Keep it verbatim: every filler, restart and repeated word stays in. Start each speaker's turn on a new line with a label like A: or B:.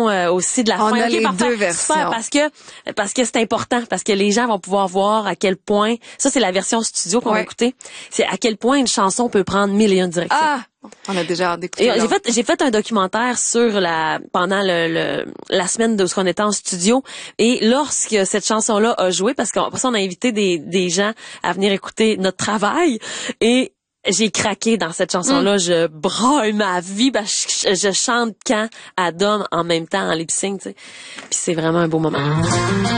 A: version euh, aussi de la
B: On
A: fin.
B: a
A: Okay,
B: les
A: parfait,
B: deux versions.
A: super, parce que parce que c'est important, parce que les gens vont pouvoir voir à quel point, ça c'est la version studio qu'on
B: ouais.
A: va écouter, c'est à quel point une chanson peut prendre mille et une directions.
B: Ah, on a déjà hâte d'écouter.
A: J'ai fait j'ai fait un documentaire sur la pendant le, le la semaine de ce qu'on était en studio, et lorsque cette chanson là a joué, parce qu'après ça on a invité des des gens à venir écouter notre travail, et j'ai craqué dans cette chanson-là. Mm. Je braille ma vie. Ben, je, je chante Quand à Dom en même temps en lip-sync, tu sais. Puis c'est vraiment un beau moment.